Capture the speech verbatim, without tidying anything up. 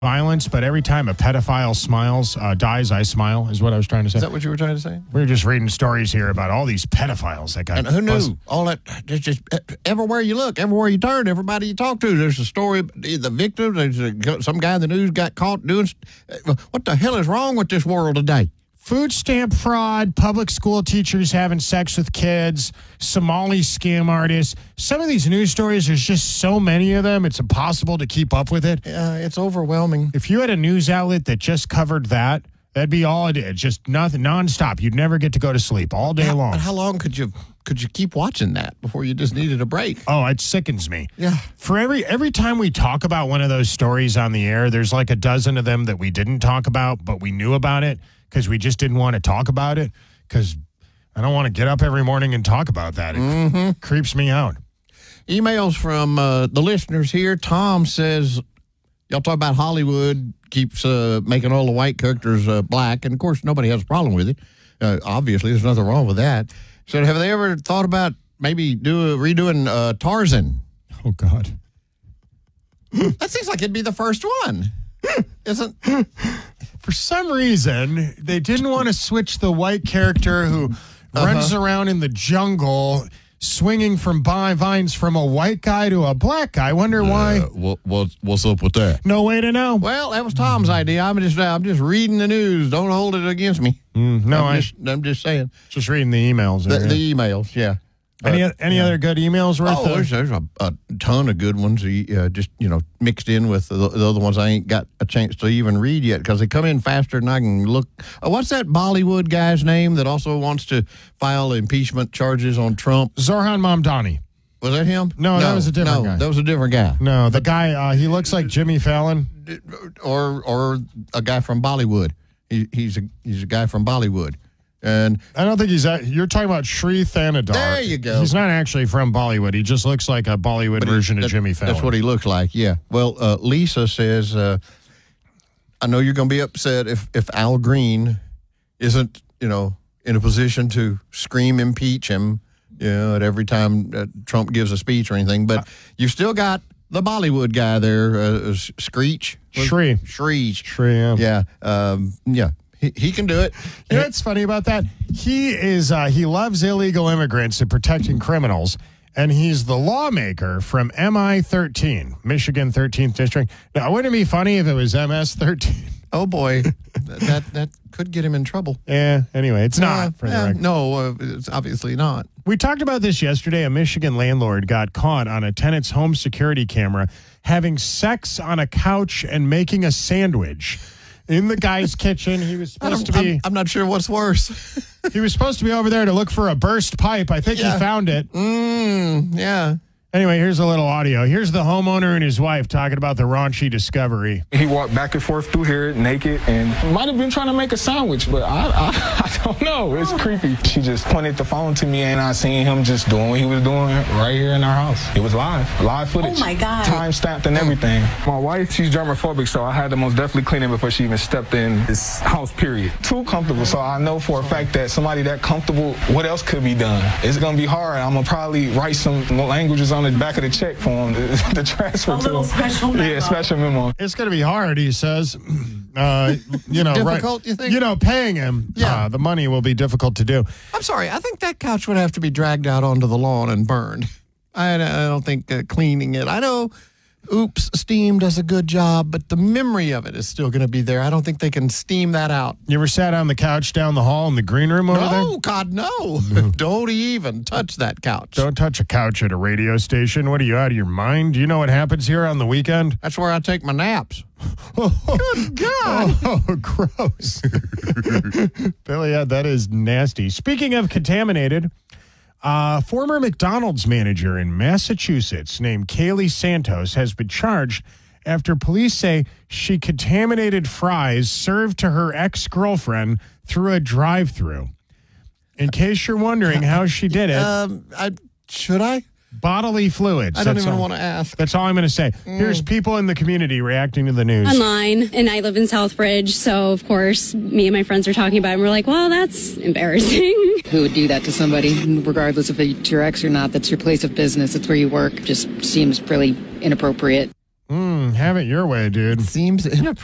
violence, but every time a pedophile smiles, uh, dies, I smile, is what I was trying to say. Is that what you were trying to say? We were just reading stories here about all these pedophiles that got... And who knew? buzzed. All that, just, just everywhere you look, everywhere you turn, everybody you talk to, there's a story, the victim, there's a, some guy in the news got caught doing... What the hell is wrong with this world today? Food stamp fraud, public school teachers having sex with kids, Somali scam artists. Some of these news stories, there's just so many of them, it's impossible to keep up with it. Uh, it's overwhelming. If you had a news outlet that just covered that, that'd be all it did. Just nothing, nonstop. You'd never get to go to sleep all day how, long. But how long could you could you keep watching that before you just needed a break? Oh, it sickens me. Yeah. For every every time we talk about one of those stories on the air, there's like a dozen of them that we didn't talk about, but we knew about it because we just didn't want to talk about it because I don't want to get up every morning and talk about that. It mm-hmm. creeps me out. Emails from uh, the listeners here. Tom says, y'all talk about Hollywood keeps uh, making all the white characters uh, black, and of course nobody has a problem with it. Uh, obviously, there's nothing wrong with that. So have they ever thought about maybe do redoing uh, Tarzan? Oh, God. That seems like it'd be the first one. Isn't... For some reason, they didn't want to switch the white character who uh-huh. runs around in the jungle swinging from vines from a white guy to a black guy. I wonder why. Uh, what, what, what's up with that? No way to know. Well, that was Tom's idea. I'm just I'm just reading the news. Don't hold it against me. Mm, no, I'm I, just, I'm just saying. Just reading the emails. The, there, the yeah. emails, yeah. Any uh, any yeah. other good emails worth? Oh, there's, there's a, a ton of good ones. Uh, just you know, mixed in with the, the other ones I ain't got a chance to even read yet because they come in faster than I can look. Uh, what's that Bollywood guy's name that also wants to file impeachment charges on Trump? Zohran Mamdani. Was that him? No, no that was a different no, guy. That was a different guy. No, the guy uh, he looks like Jimmy Fallon, or or a guy from Bollywood. He, he's a he's a guy from Bollywood. And I don't think he's that. You're talking about Sri Thanadar. There you go. He's not actually from Bollywood. He just looks like a Bollywood version that, of Jimmy Fallon. That's what he looks like, yeah. Well, uh, Lisa says, uh, I know you're going to be upset if, if Al Green isn't, you know, in a position to scream impeach him, you know, at every time uh, Trump gives a speech or anything. But you've still got the Bollywood guy there, uh, Screech. Shri. Shri. Shri, yeah. Yeah, um, yeah. He, he can do it. You know what's funny about that? He is uh, he loves illegal immigrants and protecting criminals, and he's the lawmaker from M I thirteen, Michigan thirteenth District. Now, wouldn't it be funny if it was M S thirteen? Oh, boy. that that could get him in trouble. Yeah, anyway, it's not. Uh, for the uh, record. no, uh, it's obviously not. We talked about this yesterday. A Michigan landlord got caught on a tenant's home security camera having sex on a couch and making a sandwich. In the guy's kitchen, he was supposed to be... I'm, I'm not sure what's worse. He was supposed to be over there to look for a burst pipe. I think yeah. he found it. Mm, yeah. Anyway, here's a little audio. Here's the homeowner and his wife talking about the raunchy discovery. He walked back and forth through here naked and might have been trying to make a sandwich, but I, I, I don't know. It's creepy. She just pointed the phone to me and I seen him just doing what he was doing right here in our house. It was live, live footage. Oh my God. Time stamped and everything. My wife, she's germophobic, so I had to most definitely clean it before she even stepped in this house, period. Too comfortable, so I know for a fact that somebody that comfortable, what else could be done? It's going to be hard. I'm going to probably write some languages on the back of the check for him, the, the transfer a to little him. special memo. Yeah, special memo. It's going to be hard, he says. Uh, you know, difficult, right, you think? You know, paying him, yeah. uh, the money will be difficult to do. I'm sorry. I think that couch would have to be dragged out onto the lawn and burned. I, I don't think uh, cleaning it. I know Oops, Steam does a good job, but the memory of it is still going to be there. I don't think they can steam that out. You ever sat on the couch down the hall in the green room over no, there? No, God, no. no. Don't even touch that couch. Don't touch a couch at a radio station. What are you, out of your mind? Do you know what happens here on the weekend? That's where I take my naps. Good God. Oh, gross. Billy, yeah, that is nasty. Speaking of contaminated... A former McDonald's manager in Massachusetts named Kaylee Santos has been charged after police say she contaminated fries served to her ex-girlfriend through a drive-thru. In case you're wondering how she did it, um, I, should I? Bodily fluids. I don't That's even all. want to ask. That's all I'm going to say. Mm. Here's people in the community reacting to the news. Online, and I live in Southbridge, so of course, me and my friends are talking about it, and we're like, well, that's embarrassing. Who would do that to somebody, regardless if it's your ex or not? That's your place of business. It's where you work. Just seems really inappropriate. Mm, have it your way, dude. Seems inappropriate.